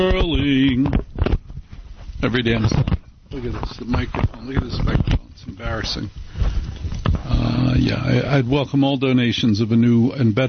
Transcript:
Sterling. Every damn song. Look at this, the microphone. Look at this microphone. It's embarrassing. I'd welcome all donations of a new and better